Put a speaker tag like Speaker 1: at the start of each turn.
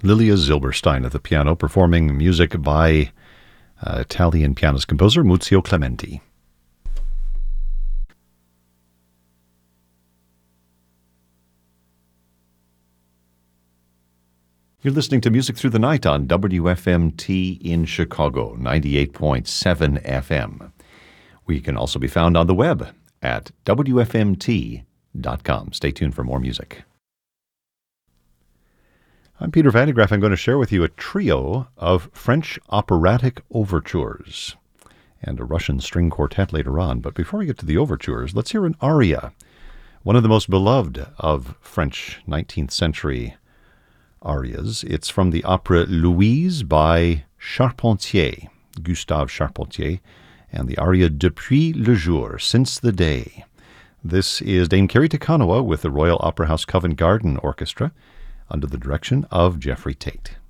Speaker 1: Lilia Zilberstein at the piano, performing music by Italian pianist composer Muzio Clementi. You're listening to Music Through the Night on WFMT in Chicago, 98.7 FM. We can also be found on the web at WFMT.com. Stay tuned for more music. I'm Peter Van de Graaff. I'm going to share with you a trio of French operatic overtures and a Russian string quartet later on. But before we get to the overtures, let's hear an aria, one of the most beloved of French 19th century arias. It's from the opera Louise by Charpentier, Gustave Charpentier, and the aria Depuis le jour, Since the Day. This is Dame Carrie Takanawa with the Royal Opera House Covent Garden Orchestra under the direction of Jeffrey Tate.